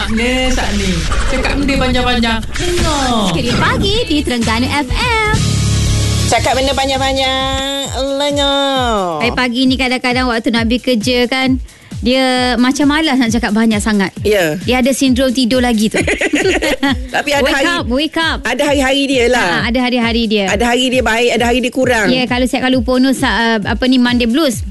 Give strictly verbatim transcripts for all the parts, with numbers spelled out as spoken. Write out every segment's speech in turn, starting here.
makna saat ni. Cakap benda panjang-panjang. Dengar. Kerja pagi di Terengganu F M. Cakap benda panjang-panjang. Lengok. Hari pagi ni kadang-kadang waktu nak pergi kerja kan, dia macam malas nak cakap banyak sangat. Ya. Dia ada sindrom tidur lagi tu. Tapi ada wake hari up, wake up. Ada hari-hari dia lah. Ha, ada hari-hari dia. Ada hari dia baik, ada hari dia kurang. Ya, yeah, kalau siap kalau ponus uh, apa ni Monday blues.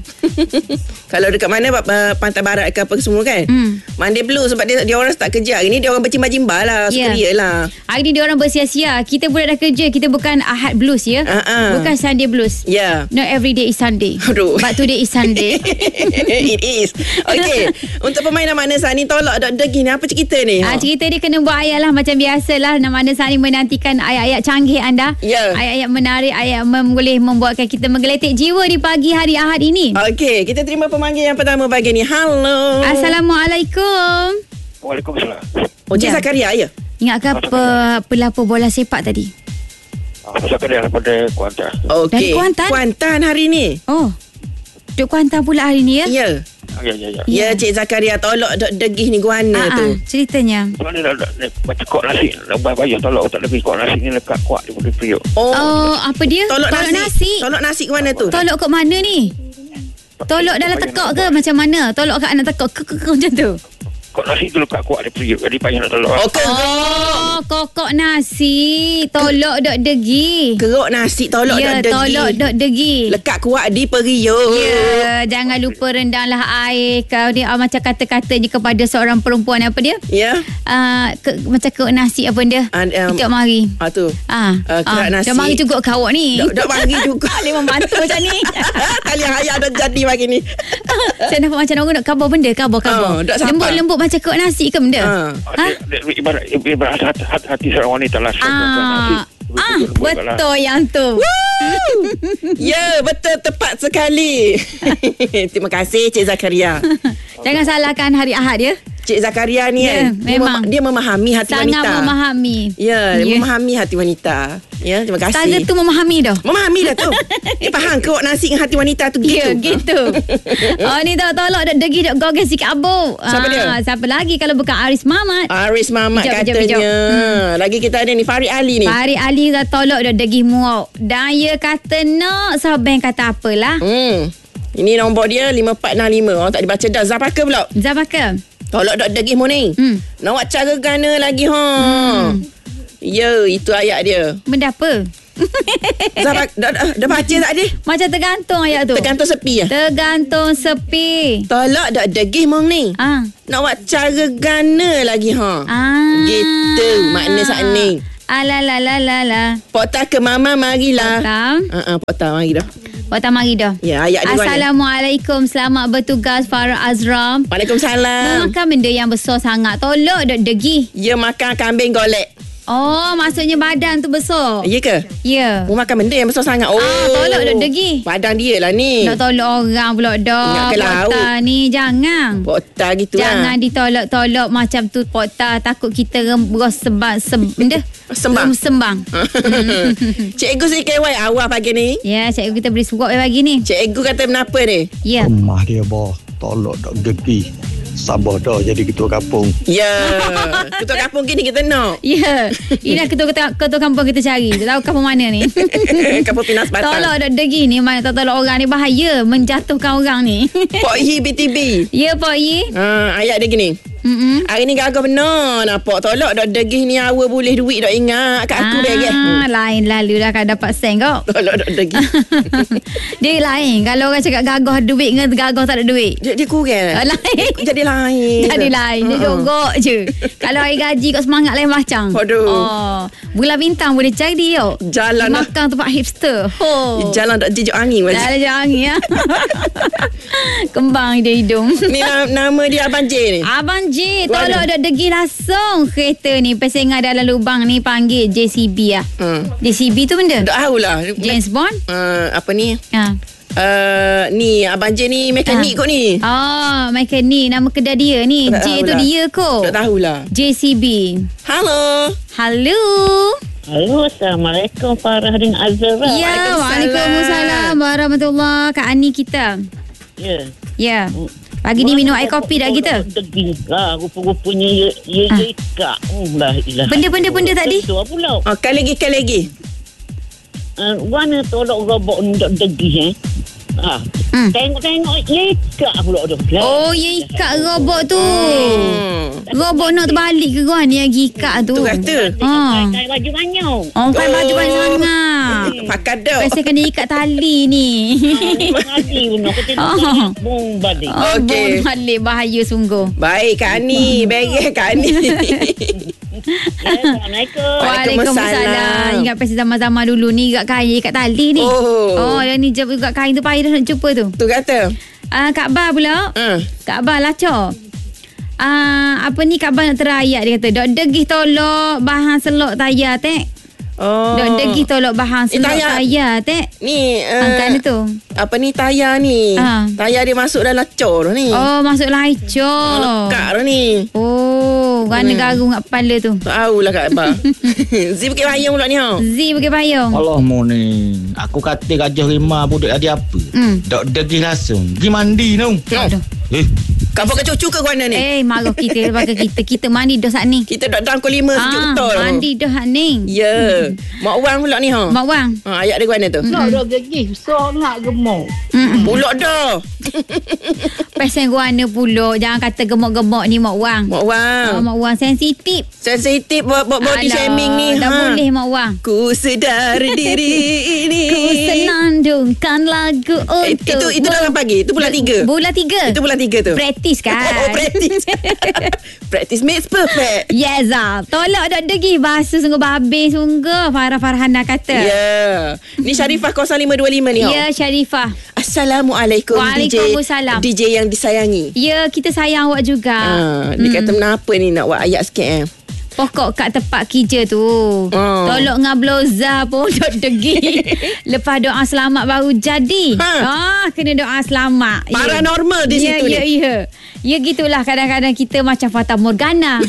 Kalau dekat mana uh, Pantai Barat ke apa semua kan. Hmm. Monday Blue sebab dia, dia orang start kerja. Hari ni dia orang bercimbah-cimbah lah. Suka Ya. dia lah. Hari ni dia orang bersia-sia. Kita budak dah kerja, kita bukan Ahad blues ya. Uh-uh. Bukan Sunday blues. Ya. No, every day is Sunday. Aduh. But today is Sunday. It is. Okay. Untuk permainan makna saat ni, tolak dok degi ni. Apa cerita ni? Ah, cerita dia kena buat ayat lah macam biasalah. Nama saat ni menantikan ayat-ayat canggih anda. Ya. Ayat-ayat menarik, ayat mem- boleh membuatkan kita menggeletik jiwa di pagi hari Ahad ini. Okey, kita terima pemanggil yang pertama pagi ni. Halo. Assalamualaikum. Waalaikumsalam. Oh, Cik Ya. Zakaria ya? Ingat ke apa pelapor bola sepak tadi? Ah, Zakaria daripada Kuantan. Okey. Dari Kuantan? Kuantan hari ni. Oh, duduk Kuantan pula hari ni ya? Ya. Ya, ya, ya. Ya, Cik Zakaria, tolak dok degih ni guana Ah, tu. ah, ceritanya. Sebab dia dah, dah, dah baca kod nasi. Dah bayar tolak tak lebih kod nasi ni lekat kuat dia boleh periuk. Oh, Oh, apa dia? tolak, Tolak nasi. nasi. Tolak nasi ke mana tu? Tolak kat mana ni? Tolak dalam tekak ke macam mana? Tolak kat anak tekak ke, ke, ke macam tu? Kod nasi tu lekat kuat dia periuk. Jadi payah nak tolak. Oh, keruk. Oh, kokok nasi. Tolak dok degi. Keruk nasi, tolak Ya, dok degi. tolak dok degi. Lekat kuat di periuk. Ya, jangan lupa rendanglah air. Kau dia ah, macam kata-katanya kepada seorang perempuan apa dia? Ya. Uh, ke, macam keruk nasi apa dia? And, um, Kita mari. Ah tu. Ah, Uh, kerak ah, nasi. dah mari juga kau ni. Dok dok bagi juga. Boleh membantu macam ni. Tali ayah dah jadi pagi ni. Saya nampak macam orang nak khabar benda, khabar khabar. Oh, dok siapa? Lembut-lembut macam keruk nasi ke benda? Ah. Ha? Dia, dia, ibarat, ibarat hati, hati, hati seorang wanita lah. Ah, ah betul yang tu. Ya, betul, tepat sekali. Terima kasih Cik Zakaria. Jangan salahkan hari Ahad ya. Cik Zakaria ni Ya, kan, dia, memang. mem- dia memahami hati Sangat wanita. memahami. Ya, dia Ya. memahami hati wanita. Ya, terima kasih. Taga tu memahami dah. Memahami dah tu. Dia faham keruk nasi dengan hati wanita tu gitu. Ya, gitu. Oh, ni tak tolak dak degi dak gogel sikit abu. Siapa dia? Siapa lagi kalau bukan Aris Mamat? Aris Mamat Bijak, bijak, katanya. bijak. Hmm. Lagi kita ada ni Farid Ali ni. Farid Ali dah tolak dak degi muak. Dan dia kata nak, Sabang kata apalah. Hmm. Ini nombor dia lima empat enam lima. Orang tak dibaca dah. Zapaka pula. Zabaka. Tolak dok degih morning. Hmm. Nak buat cara gana lagi ha. Hmm. Ya, itu ayat dia. Benda apa? Zabak dah, dah, dah baca tak dia? Macam tergantung ayat tu. Tergantung sepi ya. Tergantung sepi. Tolak dok degih morning. Ah. Nak buat cara gana lagi ha. Ah. Gitu makna saat ni. Alalalalala. Pota ke mama marilah. Salam. Ha ah, pota mari dah. Waktu mari dah. Ya, ayat dia mana? Assalamualaikum. Selamat bertugas Farah Azram. Waalaikumsalam. Makan benda yang besar sangat. Tolak dok degi. Ya makan kambing golek. Oh, maksudnya badan tu besar. Ya ke? Ya. Oh, makan benda yang besar sangat. Oh. Ah, tolak dok degi. Badan dia lah ni. Nak tolak orang pula dah. Ingat ke laut. Pota ni jangan. Pota gitu Jangan lah. ditolak-tolak macam tu Pota. Takut kita rembus sembang sem, benda. Sembang. Sembang. Cikgu si K Y awal pagi ni. Ya, cikgu kita beri suap pagi ni. Cikgu kata kenapa ni? Ya. Rumah dia boh tolak dok degi. Sabar dah jadi ketua kampung. Ya. Ketua kampung gini kita nak. Ya. Inilah ketua-ketua ketua kampung kita cari. Tak tahu kampung mana ni. Kampung Pinas Batang. Tolak dok degi ni. Mana tak tolak orang ni bahaya. Menjatuhkan orang ni. Pok Hi B T B. Ya, Pak Yi. Ha, ayat dia gini. Mm-mm. Hari ni gagah benar. Nampak tolak dok degih ni awal boleh duit dok ingat kat aku beg. Ah, lain lalu dah akan dapat sen kau. Tolak dok degih. Dia lain. Kalau orang cakap gagah duit dengan gagah tak ada duit. Dia, dia kurang. Oh, lain. Jadi lain. Jadi lain. Dia Ha-ha. jogok je. Kalau hari gaji kau semangat lain macam. Aduh. Oh, bulan bintang boleh cari dia. Jalan dah. Makan tempat hipster. Oh. Jalan dok jejak angin. Mas. Jalan je angin ya. Kembang dia hidung. Ni na- nama dia Abang J ni. Abang J, Mana? tolak dah degi langsung kereta ni. Pesengan dalam lubang ni panggil J C B lah. Hmm. J C B tu benda? Tak tahulah. James Bond? Uh, apa ni? Ha. Uh, ni Abang J ni mekanik Ah. kot ni. Oh, mekanik. Nama kedai dia ni. Tak J tu tahulah. dia kot. Tak tahulah. J C B. Halo. Halo. Halo, Assalamualaikum Farah dengan Azra. Ya, Waalaikumsalam warahmatullahi. Kak Ani kita. Ya. Ya. Pagi ni minum air kopi dah kita. Degil lah. Rupa-rupanya ya, ya, Ah. ya ikak. Oh, lah ilah. Benda-benda-benda tadi? Betul pula. Oh, kali lagi, kali lagi. Uh, mana tolak robot ni dok degil eh? Ah. Hmm. Tengok-tengok ya ikak pula tu. Oh, ya ikat robot tu. Hmm. Robot nak terbalik ke kau ni yang ikat tu? Tu kata. Ha. Kain baju banyak. Oh, kan Oh. baju banyak sangat. Pakai dok. Biasa kena ikat tali ni. Tadi pun aku tengok Oh. bong balik. Oh, Okey. okay. Balik bahaya sungguh. Baik, Kak Ani. Beres, Kak Ani. Ya, Assalamualaikum. Waalaikumsalam. Ingat pasal zaman-zaman dulu ni ikat kain, ikat tali ni. Oh. Oh, yang ni jab ikat kain tu payah dah nak jumpa tu. Tu kata. Ah, Kak Bar pula. Hmm. Kak Bar lacok. Ah, apa ni Kak Bar nak terayak dia kata. Dok degih tolok bahan selok tayar tek. Oh. Dok degih tolok bahan Eh, selok tayar. tayar tek. Ni uh, Angkat dia tu. apa ni tayar ni? Ha. Tayar dia masuk dalam cor tu ni. Oh, masuk lacok. Lekat tu ni. Oh, kerana Hmm. garu kat kepala tu. Tahulah Kak Abah. Zee pakai payung pula ni ha. Z pakai payung. Allah mu ni. Aku kata gajah lima budak ada apa? Hmm. Dok degil langsung. Pergi mandi tu. Aduh. Eh, Kau pakai cucu ke mana ni? Eh, marah kita pakai kita. Kita mandi dah saat ni. Kita dah dalam pukul lima sejuk Ah, betul. mandi dah saat ni. Ya. Mak Wan pula ni ha. Mak Wang. Ha, ayat dia ke mana tu? Nak dah gigih sangat gemuk. Mm-mm. Pulak dah. Pesen guana pula. Jangan kata gemuk-gemuk ni Mak Wang. Mak Wan. Oh, Mak Wang sensitif. Sensitif buat, buat body Alah, shaming ni. Tak ha. boleh Mak Wang. Ku sedar diri ini. Ku senandungkan lagu Eh, untuk itu itu dalam pagi. Itu bulan tiga. Bulan tiga. Itu bulan tiga tu. Praktis kan. Oh, practice. Practice makes perfect. Yes ah. Tolak dok degi bahasa sungguh babi sungguh. Farah Farhana kata. Ya. Yeah. Ni Sharifah kosong lima dua lima ni. Ya, Sharifah. Assalamualaikum D J. Waalaikumsalam. D J yang disayangi. Ya, kita sayang awak juga. Ah, dia kata kenapa ni nak buat ayat sikit eh. Pokok kat tempat kerja tu. Oh. Tolok dengan bloza pun dok degi. Lepas doa selamat baru jadi. Ha. Ah, kena doa selamat. Ya. Paranormal di ya, situ ya, ni. Ya, ya. gitulah kadang-kadang kita macam Fata Morgana.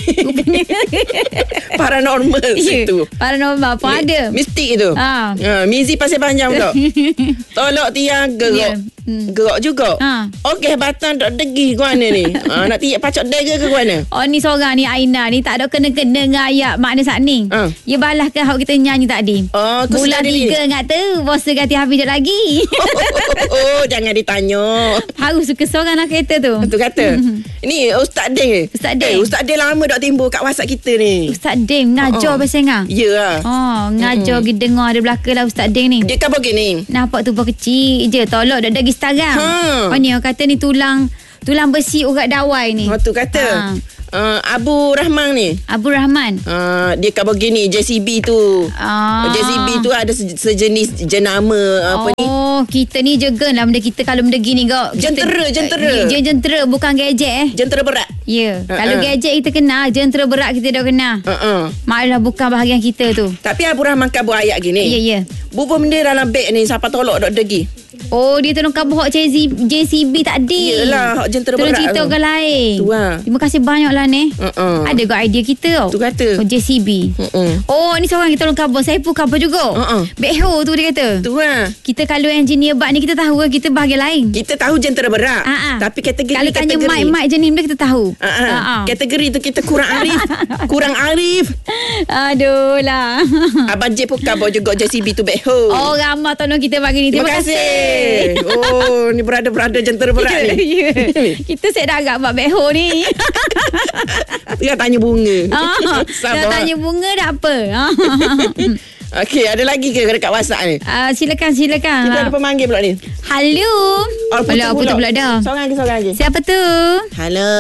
Paranormal Ya, situ. paranormal pun ada. Mistik itu. Ah. Ha, Mizi pasal panjang pula. Tolok tiang gerak. Ya. Hmm. Gerak juga. Ha. Okey, batang dok degi ke mana ni? Ha, nak tiap pacok dega ke mana? Oh, ni seorang ni Aina ni tak ada kena-kena dengan ayat makna saat ni. Ha. Ya balas ke hak kita nyanyi tadi. Oh, aku Bulan sedar diri. tiga ingat tu. Bosa ganti habis jap lagi. Oh, jangan ditanya. Harus suka seorang nak kereta tu. Tu kata. Ni Ustaz Deng. Ustaz Eh, Deng. Ustaz Deng lama dak timbul kat WhatsApp kita ni. Ustaz Deng ngajar Oh. pasal ngah. Ya lah. Oh, ngajar pergi dengar dia belaka lah Ustaz Deng ni. Dia kan begini. Nampak tubuh kecil je. Tolok dah dagi sekarang. Ha. Oh ni orang kata ni tulang tulang besi urat dawai ni. Ha, tu kata. Ha. Uh, Abu Rahman ni. Abu Rahman. Uh, dia kan begini J C B tu. Ah. J C B tu ada se- sejenis jenama apa ni? Oh, kita ni jaga lah benda kita kalau benda gini kau. Jentera, jentera. Dia jentera bukan gadget eh. Jentera berat. Ya. Ha, Kalau ha. gadget kita kenal, jentera berat kita dah kenal. Uh-uh. Malah bukan bahagian kita tu. Tapi Abu Rahman kan buat ayat gini. Ya, ya. Bubuh benda dalam beg ni siapa tolak dok degi. Oh, dia tolong kabur hak J C B tadi. Yelah, hak jentera Tolong berat cerita tu. orang lain. Tu lah. Terima kasih banyak lah ni. Uh-uh. Ada ke idea kita tau. Tu kata. Oh, J C B. Uh-uh. Oh, ni seorang kita tolong kabur. Saya pun kabur juga. Uh-uh. Backhoe tu dia kata. Tu lah. Kita kalau engineer bak ni kita tahu kan kita bahagian lain. Kita tahu jentera berat. Ah, ah. Tapi kategori Kalau tanya kategori. mic-mic jenis benda kita tahu. Ah, ah. Ah, ah. Kategori tu kita kurang arif. kurang arif. Aduh lah. Abang J pun kabur juga J C B tu backhoe. Oh, ramah tolong kita bagi ni. Terima, Terima, kasih. Oh, ni berada-berada jentera berat ni. Ya. Kita set dah agak buat backhoe ni. Tengah tanya bunga. Ah, dah Sabar. tanya bunga dah apa. Ah. Okey, ada lagi ke dekat WhatsApp ni? Ah, silakan silakan. Kita ada pemanggil pula ni. Hello. Oh, Alah, putus pula dah. Seorang lagi, seorang lagi. Siapa tu? Halo.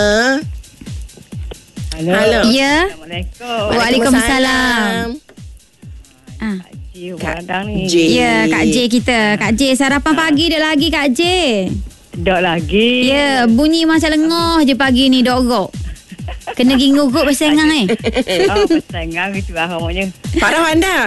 Halo. Halo. Ya. Assalamualaikum. Waalaikumsalam. Ah. Cik Kak Wadang ni. J. Ya, Kak J kita. Kak J, sarapan pagi dah lagi Kak J. Dok lagi. Ya, bunyi macam lengoh je pagi ni dogok. Kena pergi nguruk pasal ngang eh. Oh, persengang itu lah namanya. Farah Wanda.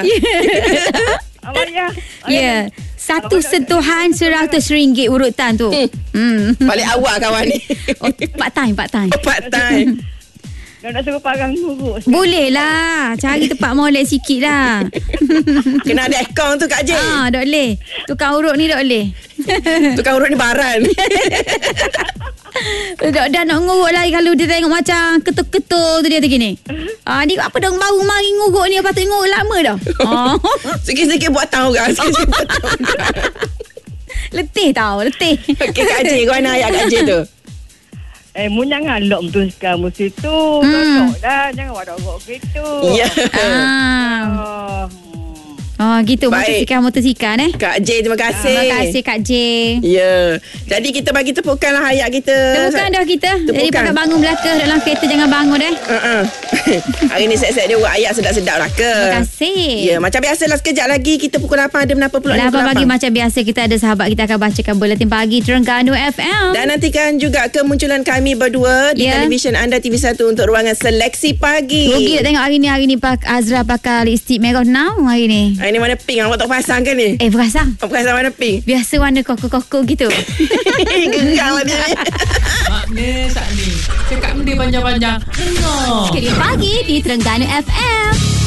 Apa dia? Ya. Satu sentuhan seratus ringgit urutan tu. Hmm. Balik awal kawan ni. Oh, part time, part time. Part time. Dah nak suruh parang guru. Boleh lah. Cari tempat molek sikit lah. Kena ada akaun tu Kak J. Ah, tak boleh. Tukang urut ni tak boleh. Tukang urut ni baran. Dah, dah nak nguruk lagi kalau dia tengok macam ketul-ketul tu dia tu gini. Ah, ni apa dah baru mari nguruk ni, patut nguruk lama dah. Oh. Sikit-sikit buat tahu orang. Sikit-sikit buat tahu orang. Letih tau, letih. Okey, Kak J, kau nak ayat Kak J tu? Eh, mu jangan lock memutuskan mesti tu. Hmm. Tolong dah. Jangan warak-warak gitu. Ya. Ah. Oh. Oh, gitu. Baik. Motosikal, motosikal eh. Kak J, terima kasih. Terima kasih Kak J. Ya. Jadi kita bagi tepukanlah hayat kita. Tepukan dah kita. Jadi Tepukan. pakai bangun belaka dalam kereta, jangan bangun eh. Uh-uh. Hari ni set-set dia buat ayat sedap-sedap lah ke? Terima kasih. Ya, macam biasalah sekejap lagi kita pukul lapan ada menapa pula. lapan pagi macam biasa kita ada sahabat kita akan bacakan buletin pagi Terengganu F M. Dan nantikan juga kemunculan kami berdua di Ya. televisyen anda T V satu untuk ruangan seleksi pagi. Rugi nak tengok hari ni. Hari ni Pak Azra pakai lipstick merah now hari ni. Hari ni mana pink? Awak tak pasang ke ni? Eh, perasan. Awak perasan mana pink? Biasa warna koko-koko gitu. Geram lah dia ni. Makna saat ni. Cakap benda panjang-panjang. Dengar. Sekali pagi di Terengganu F M.